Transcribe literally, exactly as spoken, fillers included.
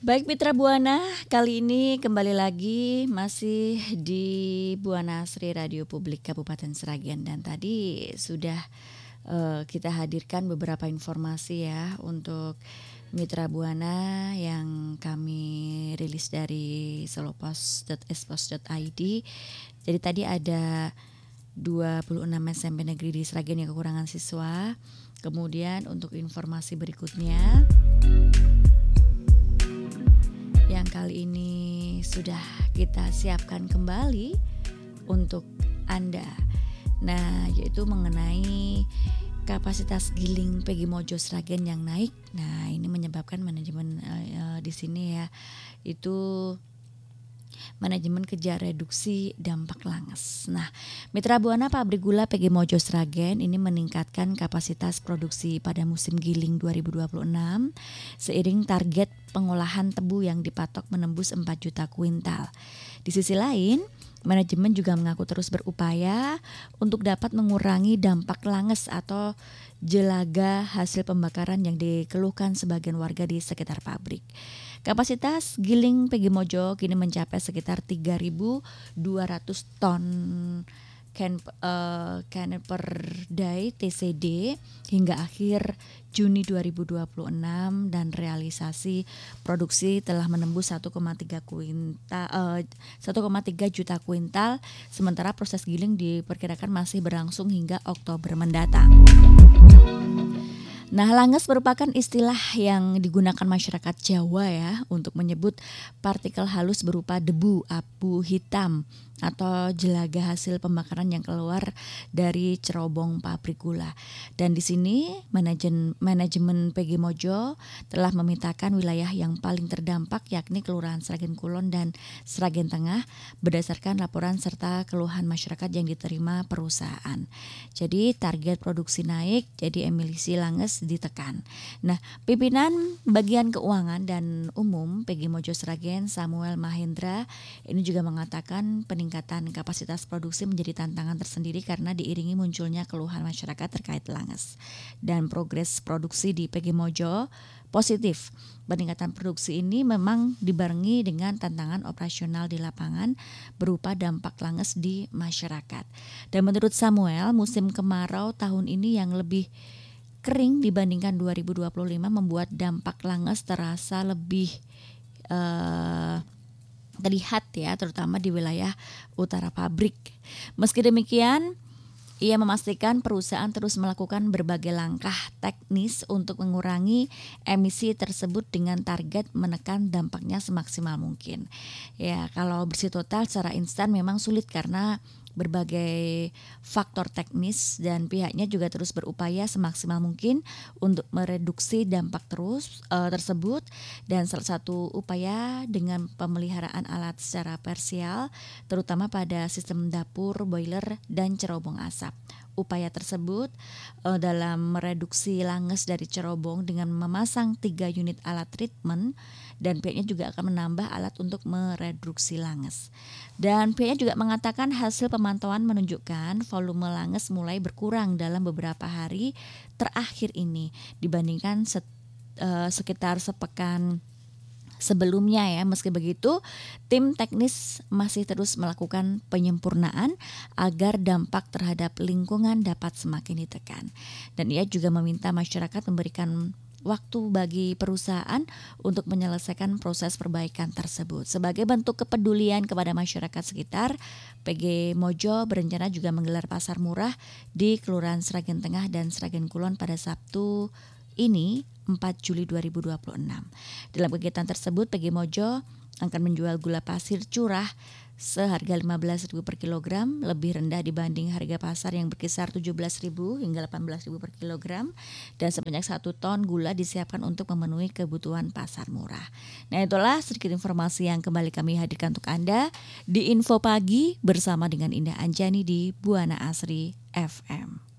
Baik Mitra Buana, kali ini kembali lagi masih di Buana Asri Radio Publik Kabupaten Sragen, dan tadi sudah uh, kita hadirkan beberapa informasi ya untuk Mitra Buana yang kami rilis dari selopos dot s pos dot i d. Jadi tadi ada dua puluh enam S M P negeri di Sragen yang kekurangan siswa. Kemudian untuk informasi berikutnya, yang kali ini sudah kita siapkan kembali untuk Anda. Nah, yaitu mengenai kapasitas giling P G Mojo Sragen yang naik. Nah, ini menyebabkan manajemen uh, di sini ya, itu manajemen kejar reduksi dampak langes. Nah, Mitra Buana Pabrik Gula P G Mojo Sragen ini meningkatkan kapasitas produksi pada musim giling dua ribu dua puluh enam seiring target pengolahan tebu yang dipatok menembus empat juta kuintal. Di sisi lain, manajemen juga mengaku terus berupaya untuk dapat mengurangi dampak langes atau jelaga hasil pembakaran yang dikeluhkan sebagian warga di sekitar pabrik. Kapasitas giling P G Mojo kini mencapai sekitar tiga ribu dua ratus ton can, uh, can per day T C D hingga akhir Juni dua ribu dua puluh enam, dan realisasi produksi telah menembus satu koma tiga kuintal, uh, satu koma tiga juta kuintal, sementara proses giling diperkirakan masih berlangsung hingga Oktober mendatang. Nah, langes merupakan istilah yang digunakan masyarakat Jawa ya untuk menyebut partikel halus berupa debu, abu hitam atau jelaga hasil pembakaran yang keluar dari cerobong pabrik gula. Dan di sini manajemen manajemen P G Mojo telah memetakan wilayah yang paling terdampak, yakni Kelurahan Sragen Kulon dan Sragen Tengah, berdasarkan laporan serta keluhan masyarakat yang diterima perusahaan. Jadi target produksi naik, jadi emisi langes ditekan. Nah, pimpinan bagian keuangan dan umum P G Mojo Sragen Samuel Mahendra ini juga mengatakan peningkatan kapasitas produksi menjadi tantangan tersendiri karena diiringi munculnya keluhan masyarakat terkait langes. Dan progres produksi di P G Mojo positif. Peningkatan produksi ini memang dibarengi dengan tantangan operasional di lapangan berupa dampak langes di masyarakat. Dan menurut Samuel, musim kemarau tahun ini yang lebih kering dibandingkan dua ribu dua puluh lima membuat dampak langes terasa lebih uh, terlihat ya, terutama di wilayah utara pabrik. Meski demikian, ia memastikan perusahaan terus melakukan berbagai langkah teknis untuk mengurangi emisi tersebut dengan target menekan dampaknya semaksimal mungkin. Ya, kalau bersih total secara instan memang sulit karena berbagai faktor teknis, dan pihaknya juga terus berupaya semaksimal mungkin untuk mereduksi dampak terus uh, tersebut, dan salah satu upaya dengan pemeliharaan alat secara parsial terutama pada sistem dapur, boiler dan cerobong asap. Upaya tersebut uh, dalam mereduksi langes dari cerobong dengan memasang tiga unit alat treatment, dan pihaknya juga akan menambah alat untuk mereduksi langes. Dan pihaknya juga mengatakan hasil pemantauan menunjukkan volume langes mulai berkurang dalam beberapa hari terakhir ini dibandingkan set, uh, sekitar sepekan sebelumnya ya. Meski begitu, tim teknis masih terus melakukan penyempurnaan agar dampak terhadap lingkungan dapat semakin ditekan. Dan ia juga meminta masyarakat memberikan waktu bagi perusahaan untuk menyelesaikan proses perbaikan tersebut. Sebagai bentuk kepedulian kepada masyarakat sekitar, P G Mojo berencana juga menggelar pasar murah di Kelurahan Sragen Tengah dan Sragen Kulon pada Sabtu ini empat Juli dua ribu dua puluh enam. Dalam kegiatan tersebut, P G Mojo akan menjual gula pasir curah seharga lima belas ribu per kilogram, lebih rendah dibanding harga pasar yang berkisar tujuh belas ribu hingga delapan belas ribu per kilogram, dan sebanyak satu ton gula disiapkan untuk memenuhi kebutuhan pasar murah. Nah, itulah sedikit informasi yang kembali kami hadirkan untuk Anda di Info Pagi bersama dengan Indah Anjani di Buana Asri F M.